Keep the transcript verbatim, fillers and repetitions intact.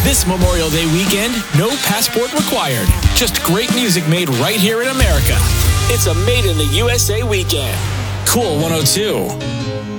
This Memorial Day weekend, no passport required. Just great music made right here in America. It's a Made in the U S A weekend. Cool one oh two.